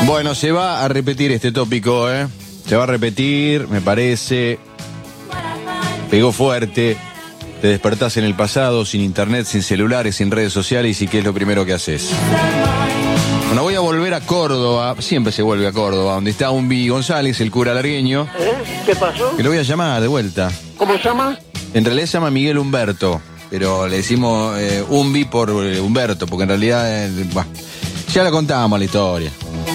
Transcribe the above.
Bueno, se va a repetir este tópico, ¿eh? Se va a repetir, me parece. Pegó fuerte. Te despertás en el pasado, sin internet, sin celulares, sin redes sociales, y ¿qué es lo primero que haces? Bueno, voy a volver a Córdoba, siempre se vuelve a Córdoba, donde está Umbi González, el cura largueño. ¿Qué pasó? Que lo voy a llamar de vuelta. ¿Cómo se llama? En realidad se llama Miguel Humberto, pero le decimos Umbi por Humberto, porque en realidad, ya la contamos la historia.